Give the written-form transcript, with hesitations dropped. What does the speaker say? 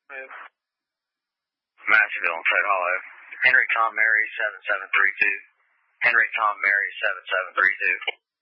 Massville and Fred Hollow. Henry Tom Mary 7732. Henry Tom Mary 7732.